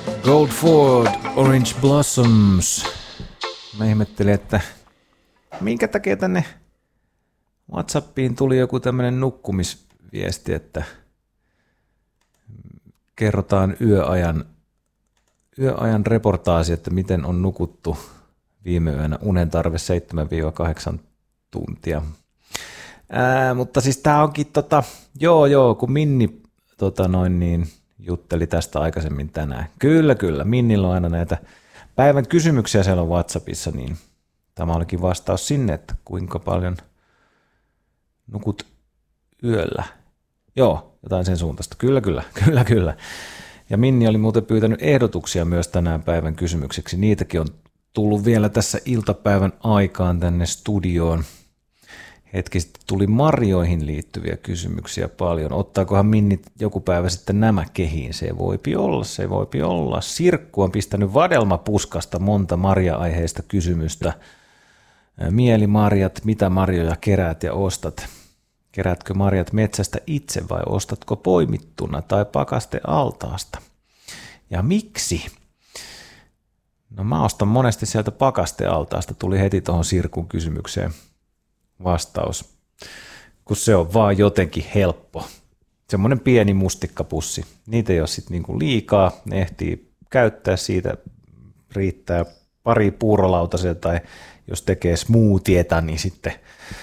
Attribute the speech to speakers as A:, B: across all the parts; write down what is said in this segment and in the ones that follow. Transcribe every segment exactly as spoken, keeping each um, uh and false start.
A: Goldford, Orange Blossoms. Mä ihmettelin, että minkä takia tänne WhatsAppiin tuli joku tämmönen nukkumisviesti, että kerrotaan yöajan, yöajan reportaasi, että miten on nukuttu viime yönä, unen tarve seitsemän kahdeksan tuntia. Ää, mutta siis tää onkin tota, joo joo, kun Minni tota noin niin, jutteli tästä aikaisemmin tänään. Kyllä, kyllä, Minnillä on aina näitä päivän kysymyksiä siellä on WhatsAppissa, niin tämä olikin vastaus sinne, että kuinka paljon nukut yöllä. Joo, jotain sen suuntaista. Kyllä, kyllä, kyllä, kyllä. Ja Minni oli muuten pyytänyt ehdotuksia myös tänään päivän kysymykseksi. Niitäkin on tullut vielä tässä iltapäivän aikaan tänne studioon. Hetki sitten tuli marjoihin liittyviä kysymyksiä paljon. Ottaakohan Minni joku päivä sitten nämä kehiin? Se voipi olla, se voipi olla. Sirkku on pistänyt vadelmapuskasta monta marja-aiheista kysymystä. Mielimarjat, mitä marjoja keräät ja ostat? Keräätkö marjat metsästä itse vai ostatko poimittuna tai pakastealtaasta? Ja miksi? No mä ostan monesti sieltä pakastealtaasta, tuli heti tuohon Sirkun kysymykseen vastaus, kun se on vaan jotenkin helppo. Semmoinen pieni mustikkapussi. Niitä ei ole sitten niinku liikaa, ne ehtii käyttää, siitä riittää pari puurolautasia tai jos tekee smoothieta, niin sitten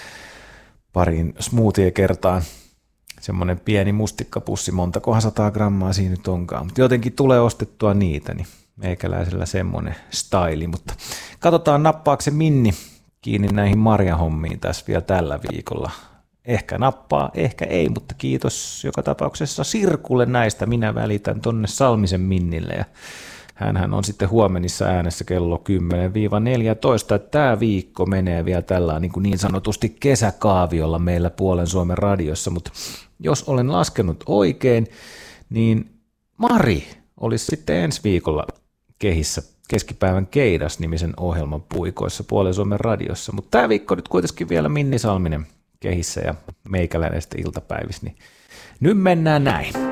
A: parin smoothie kertaan semmoinen pieni mustikkapussi, montakohan sataa grammaa siinä nyt onkaan, mutta jotenkin tulee ostettua niitä, niin meikäläisellä semmoinen staili, mutta katsotaan nappaako se Minni kiinni näihin marjahommiin tässä vielä tällä viikolla. Ehkä nappaa, ehkä ei, mutta kiitos joka tapauksessa Sirkulle näistä. Minä välitän tonne Salmisen Minnille ja hänhän on sitten huomenissa äänessä kello kymmenen neljätoista. Tämä viikko menee vielä tällä niin, niin sanotusti kesäkaaviolla meillä Puolen Suomen radiossa, mutta jos olen laskenut oikein, niin Mari olisi sitten ensi viikolla kehissä Keskipäivän Keidas-nimisen ohjelman puikoissa Puolen Suomen radiossa, mutta tämä viikko nyt kuitenkin vielä Minni Salminen kehissä ja meikäläinen sitten iltapäivissä, niin nyt mennään näin.